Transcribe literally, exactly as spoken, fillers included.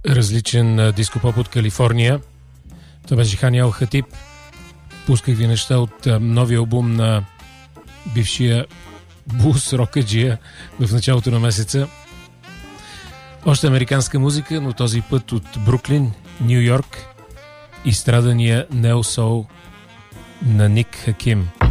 различен дископоп от Калифорния. Това беше Хани Ал Хатиб. Пусках ви неща от новия албум на бившия блус рокаджия в началото на месеца. Още американска музика, но този път от Бруклин, Ню Йорк, изстрадания нео-соул на Ник Хаким.